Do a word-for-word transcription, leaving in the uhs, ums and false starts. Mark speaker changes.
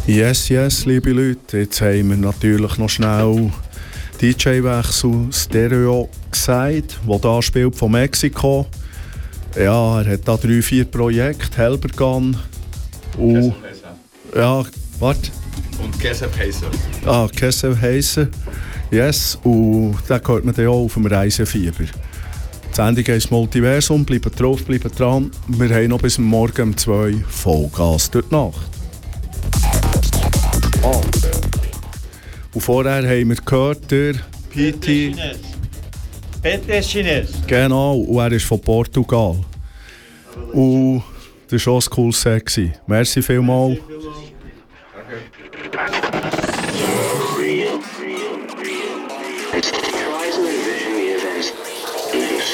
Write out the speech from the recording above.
Speaker 1: Yes, yes, liebe Leute. Jetzt haben wir natürlich noch schnell D J-Wechsel Stereo gesagt, der da spielt von Mexiko. Ja, er hat da drei, vier Projekte, Helbergan und... Ja, warte.
Speaker 2: Und Kesef Heiser.
Speaker 1: Ah, Kesef Heiser. Yes, und den hört man dann auch auf dem Reisefieber. Die Sendung heisst Multiversum, bleibt drauf, bleibt dran. Wir haben noch bis morgen um zwei Vollgas durch die Nacht. Oh. Und vorher haben wir gehört, der P T.
Speaker 3: Peter Chines.
Speaker 1: Genau, und er ist von Portugal. Und das war auch ein cooles Set. Merci vielmals.